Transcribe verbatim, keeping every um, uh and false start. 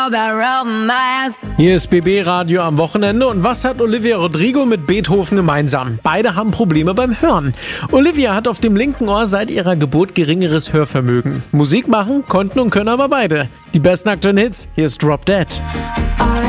Hier ist B B Radio am Wochenende und was hat Olivia Rodrigo mit Beethoven gemeinsam? Beide haben Probleme beim Hören. Olivia hat auf dem linken Ohr seit ihrer Geburt geringeres Hörvermögen. Musik machen konnten und können aber beide. Die besten aktuellen Hits, hier ist Drop Dead.